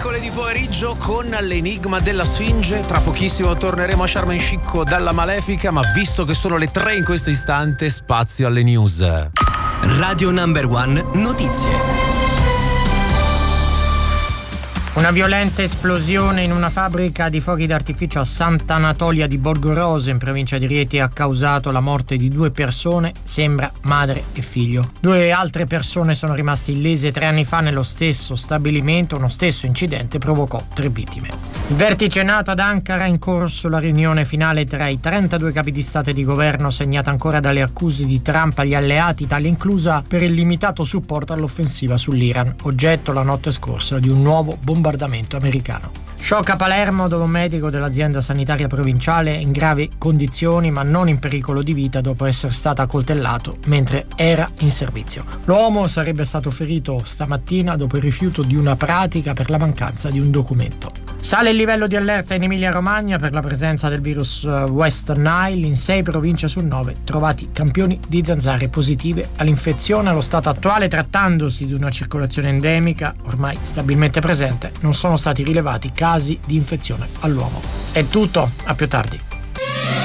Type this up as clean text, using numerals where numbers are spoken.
Mercoledì pomeriggio con l'enigma della Sfinge. Tra pochissimo torneremo a Sharm el Sheikh dalla Malefica, ma visto che sono le 3 in questo istante, spazio alle news. Radio Number One Notizie. Una violenta esplosione in una fabbrica di fuochi d'artificio a Sant'Anatolia di Borgoroso, in provincia di Rieti, ha causato la morte di 2 persone, sembra madre e figlio. 2 altre persone sono rimaste illese 3 anni fa nello stesso stabilimento. Uno stesso incidente provocò 3 vittime. Il vertice NATO ad Ankara, in corso la riunione finale tra i 32 capi di Stato e di governo, segnata ancora dalle accuse di Trump agli alleati, Italia inclusa, per il limitato supporto all'offensiva sull'Iran, oggetto la notte scorsa di un nuovo bombardamento americano. Shock a Palermo, dove un medico dell'azienda sanitaria provinciale è in gravi condizioni ma non in pericolo di vita dopo essere stato accoltellato mentre era in servizio. L'uomo sarebbe stato ferito stamattina dopo il rifiuto di una pratica per la mancanza di un documento. Sale il livello di allerta in Emilia-Romagna per la presenza del virus West Nile. In 6 province su 9 trovati campioni di zanzare positive all'infezione. Allo stato attuale, trattandosi di una circolazione endemica ormai stabilmente presente, non sono stati rilevati casi di infezione all'uomo. È tutto, a più tardi.